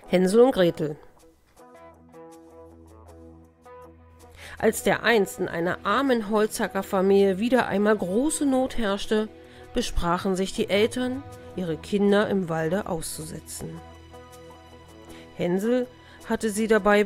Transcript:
Hänsel und Gretel. Als dereinst in einer armen Holzhackerfamilie wieder einmal große Not herrschte, besprachen sich die Eltern, ihre Kinder im Walde auszusetzen. Hänsel hatte sie dabei